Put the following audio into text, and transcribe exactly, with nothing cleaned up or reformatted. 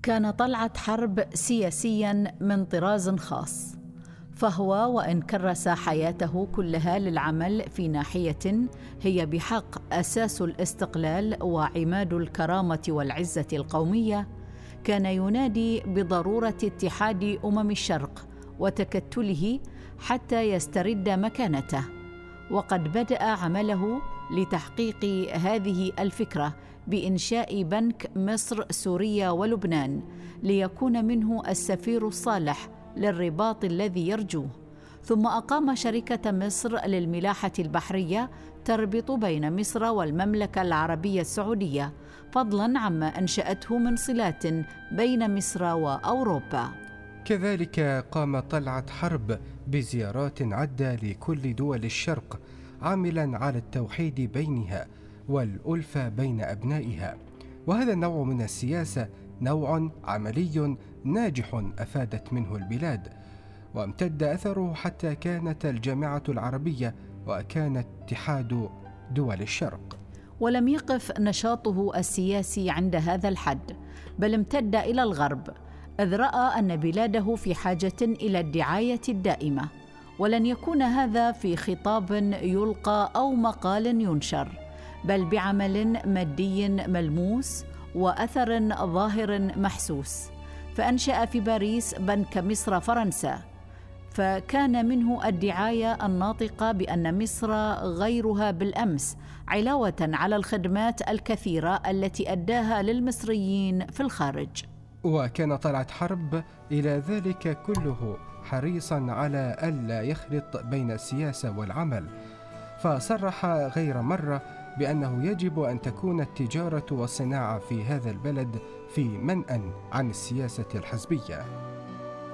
كان طلعت حرب سياسياً من طراز خاص، فهو وإن كرس حياته كلها للعمل في ناحية هي بحق أساس الاستقلال وعماد الكرامة والعزة القومية، كان ينادي بضرورة اتحاد أمم الشرق وتكتله حتى يسترد مكانته. وقد بدأ عمله لتحقيق هذه الفكرة بإنشاء بنك مصر سوريا ولبنان ليكون منه السفير الصالح للرباط الذي يرجوه، ثم أقام شركة مصر للملاحة البحرية تربط بين مصر والمملكة العربية السعودية، فضلاً عما أنشأته من صلات بين مصر وأوروبا. كذلك قام طلعت حرب بزيارات عدة لكل دول الشرق، عاملاً على التوحيد بينها والألفة بين أبنائها. وهذا النوع من السياسة نوع عملي ناجح أفادت منه البلاد، وامتد أثره حتى كانت الجامعة العربية وكان اتحاد دول الشرق. ولم يقف نشاطه السياسي عند هذا الحد، بل امتد إلى الغرب، إذ رأى أن بلاده في حاجة إلى الدعاية الدائمة، ولن يكون هذا في خطاب يلقى أو مقال ينشر، بل بعمل مادي ملموس وأثر ظاهر محسوس. فأنشأ في باريس بنك مصر فرنسا، فكان منه الدعاية الناطقة بأن مصر غيرها بالأمس، علاوة على الخدمات الكثيرة التي أداها للمصريين في الخارج. وكان طلعت حرب إلى ذلك كله حريصا على ألا يخلط بين السياسة والعمل، فصرح غير مرة بأنه يجب أن تكون التجارة والصناعة في هذا البلد في منأى عن السياسة الحزبية.